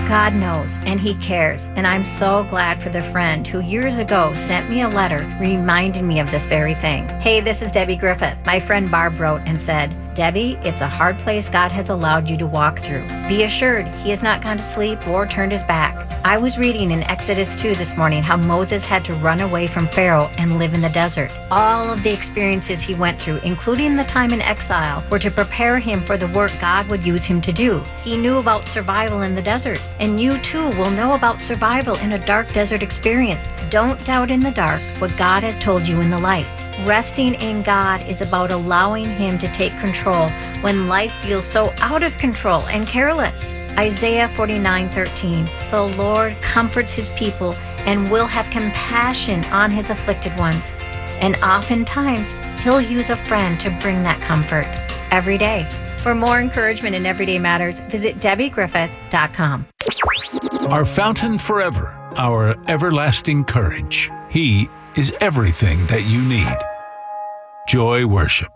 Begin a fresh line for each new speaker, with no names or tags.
God knows, and He cares, and I'm so glad for the friend who years ago sent me a letter reminding me of this very thing. Hey, this is Debbie Griffith. My friend Barb wrote and said, Debbie, it's a hard place God has allowed you to walk through. Be assured He has not gone to sleep or turned His back. I was reading in Exodus 2 this morning how Moses had to run away from Pharaoh and live in the desert. All of the experiences he went through, including the time in exile, were to prepare him for the work God would use him to do. He knew about survival in the desert, and you too will know about survival in a dark desert experience. Don't doubt in the dark what God has told you in the light. Resting in God is about allowing Him to take control when life feels so out of control and careless. Isaiah 49:13, the Lord comforts His people and will have compassion on His afflicted ones. And oftentimes, He'll use a friend to bring that comfort every day. For more encouragement in Everyday Matters, visit DebbieGriffith.com.
Our fountain forever, our everlasting courage. He is everything that you need. Joy Worship.